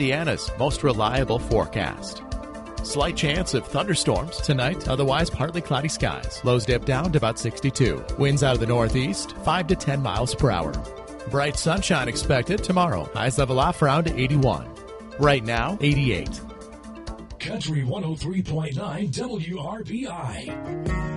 Indiana's most reliable forecast. Slight chance of thunderstorms tonight, otherwise partly cloudy skies. Lows dip down to about 62. Winds out of the northeast, 5 to 10 miles per hour. Bright sunshine expected tomorrow. Highs level off around 81. Right now, 88. Country 103.9 WRBI.